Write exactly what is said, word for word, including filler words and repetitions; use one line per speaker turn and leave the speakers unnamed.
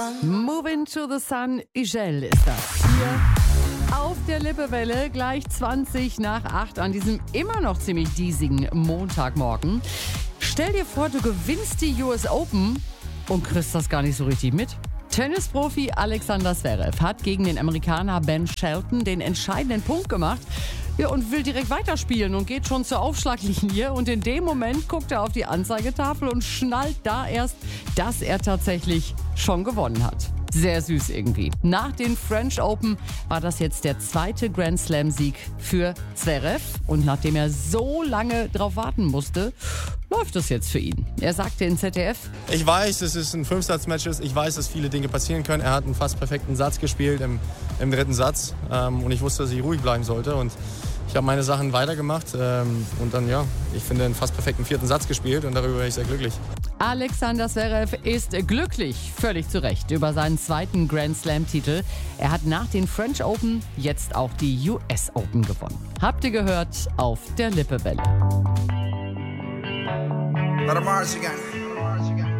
Move into the Sun, Igel ist das. Hier auf der Lippewelle, gleich zwanzig nach acht an diesem immer noch ziemlich diesigen Montagmorgen. Stell dir vor, du gewinnst die U S Open und kriegst das gar nicht so richtig mit. Tennisprofi Alexander Zverev hat gegen den Amerikaner Ben Shelton den entscheidenden Punkt gemacht. Ja, und will direkt weiterspielen und geht schon zur Aufschlaglinie. Und in dem Moment guckt er auf die Anzeigetafel und schnallt da erst, dass er tatsächlich schon gewonnen hat. Sehr süß irgendwie. Nach den French Open war das jetzt der zweite Grand Slam-Sieg für Zverev. Und nachdem er so lange drauf warten musste, läuft es jetzt für ihn. Er sagte in Z D F:
Ich weiß, dass es ein Fünfsatz-Match ist. Ich weiß, dass viele Dinge passieren können. Er hat einen fast perfekten Satz gespielt im, im dritten Satz. Ähm, und ich wusste, dass ich ruhig bleiben sollte. Und ich habe meine Sachen weitergemacht. Ähm, und dann, ja, ich finde, einen fast perfekten vierten Satz gespielt. Und darüber bin ich sehr glücklich.
Alexander Zverev ist glücklich, völlig zu Recht, über seinen zweiten Grand Slam-Titel. Er hat nach den French Open jetzt auch die U S Open gewonnen. Habt ihr gehört auf der Lippewelle.
Let 'em march again.